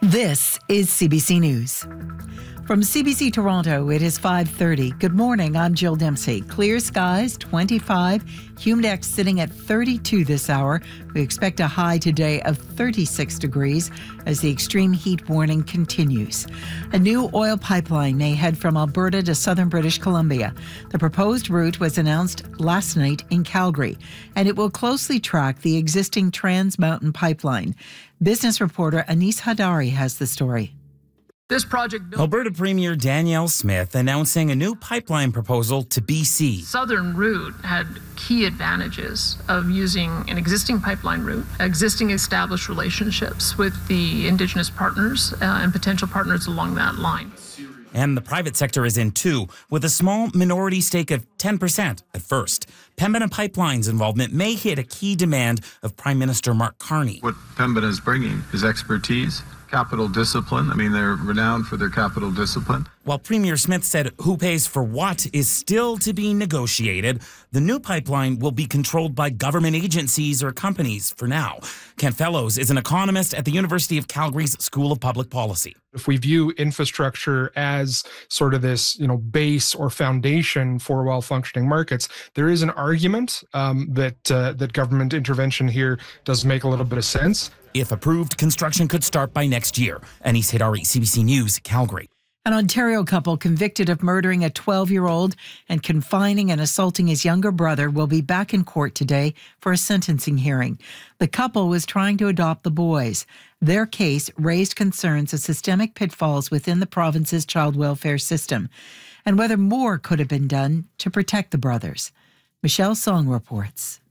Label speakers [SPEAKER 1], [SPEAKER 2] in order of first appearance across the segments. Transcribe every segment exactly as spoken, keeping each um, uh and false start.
[SPEAKER 1] This is C B C News. From C B C Toronto, it is five thirty. Good morning, I'm Jill Dempsey. Clear skies, twenty-five. Humidex sitting at thirty-two this hour. We expect a high today of thirty-six degrees as the extreme heat warning continues. A new oil pipeline may head from Alberta to southern British Columbia. The proposed route was announced last night in Calgary, and it will closely track the existing Trans Mountain pipeline. Business reporter Anis Hadari has the story.
[SPEAKER 2] This project built
[SPEAKER 3] Alberta Premier Danielle Smith announcing a new pipeline proposal to B C.
[SPEAKER 2] Southern route had key advantages of using an existing pipeline route, existing established relationships with the Indigenous partners uh, and potential partners along that line.
[SPEAKER 3] And the private sector is in too, with a small minority stake of ten percent at first. Pembina Pipeline's involvement may hit a key demand of Prime Minister Mark Carney.
[SPEAKER 4] What Pembina is bringing is expertise, capital discipline. I mean, they're renowned for their capital discipline.
[SPEAKER 3] While Premier Smith said who pays for what is still to be negotiated, the new pipeline will be controlled by government agencies or companies for now. Kent Fellows is an economist at the University of Calgary's School of Public Policy.
[SPEAKER 5] If we view infrastructure as sort of this, you know, base or foundation for well-functioning markets, there is an argument um, that uh, that government intervention here does make a little bit of sense.
[SPEAKER 3] If approved, construction could start by next year. Anis Hadari, C B C News, Calgary.
[SPEAKER 1] An Ontario couple convicted of murdering a twelve-year-old and confining and assaulting his younger brother will be back in court today for a sentencing hearing. The couple was trying to adopt the boys. Their case raised concerns of systemic pitfalls within the province's child welfare system and whether more could have been done to protect the brothers. Michelle Song reports.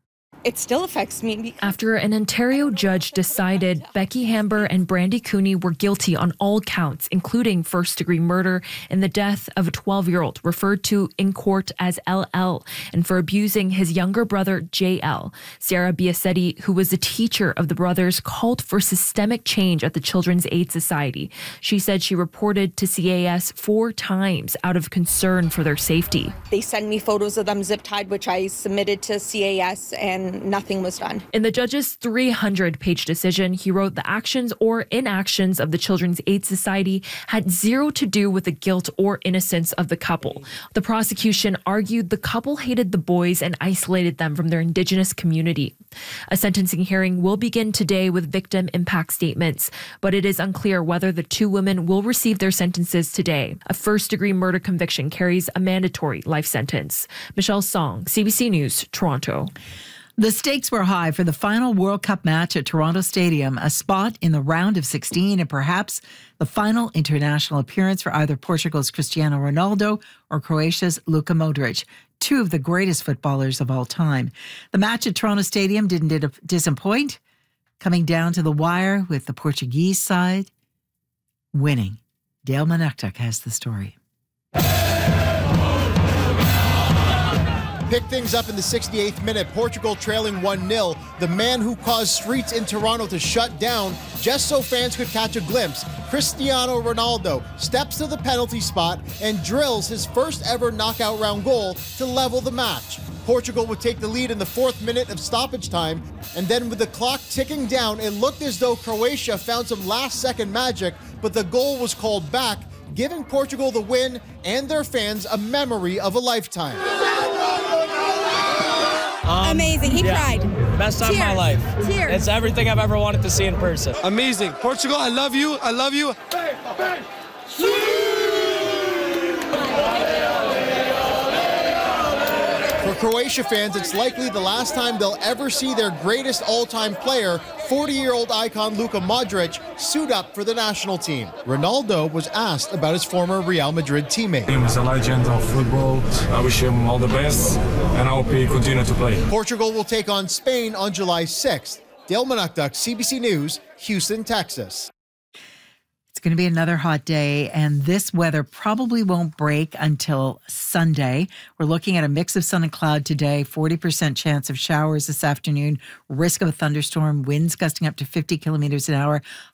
[SPEAKER 6] It still affects me.
[SPEAKER 7] After an Ontario judge decided Becky Hamber and Brandy Cooney were guilty on all counts, including first-degree murder in the death of a twelve-year-old, referred to in court as L L, and for abusing his younger brother, J L. Sarah Biasetti, who was a teacher of the brothers, called for systemic change at the Children's Aid Society. She said she reported to C A S four times out of concern for their safety.
[SPEAKER 6] They send me photos of them zip-tied, which I submitted to C A S, and nothing was done.
[SPEAKER 7] In the judge's three hundred page decision, he wrote the actions or inactions of the Children's Aid Society had zero to do with the guilt or innocence of the couple. The prosecution argued the couple hated the boys and isolated them from their Indigenous community. A sentencing hearing will begin today with victim impact statements, but it is unclear whether the two women will receive their sentences today. A first-degree murder conviction carries a mandatory life sentence. Michelle Song, C B C News, Toronto.
[SPEAKER 1] The stakes were high for the final World Cup match at Toronto Stadium, a spot in the round of sixteen and perhaps the final international appearance for either Portugal's Cristiano Ronaldo or Croatia's Luka Modric, two of the greatest footballers of all time. The match at Toronto Stadium didn't disappoint, coming down to the wire with the Portuguese side winning. Dale Manuktuk has the story.
[SPEAKER 8] Pick things up in the sixty-eighth minute, Portugal trailing one nil. The man who caused streets in Toronto to shut down just so fans could catch a glimpse, Cristiano Ronaldo, steps to the penalty spot and drills his first ever knockout round goal to level the match. Portugal would take the lead in the fourth minute of stoppage time, and then with the clock ticking down, it looked as though Croatia found some last-second magic, but the goal was called back, giving Portugal the win and their fans a memory of a lifetime.
[SPEAKER 9] Um,
[SPEAKER 6] Amazing. He
[SPEAKER 9] yeah.
[SPEAKER 6] cried.
[SPEAKER 9] Best time
[SPEAKER 6] Tears.
[SPEAKER 9] of my life.
[SPEAKER 6] Tears.
[SPEAKER 9] It's everything I've ever wanted to see in person.
[SPEAKER 10] Amazing. Portugal, I love you. I love you.
[SPEAKER 8] For Croatia fans, it's likely the last time they'll ever see their greatest all-time player, forty-year-old icon Luka Modric, suit up for the national team. Ronaldo was asked about his former Real Madrid teammate.
[SPEAKER 11] He is a legend of football. I wish him all the best, and I hope he continues to play.
[SPEAKER 8] Portugal will take on Spain on July sixth. Dale Manuktuk, C B C News, Houston, Texas.
[SPEAKER 1] It's going to be another hot day, and this weather probably won't break until Sunday. We're looking at a mix of sun and cloud today, forty percent chance of showers this afternoon, risk of a thunderstorm, winds gusting up to fifty kilometers an hour,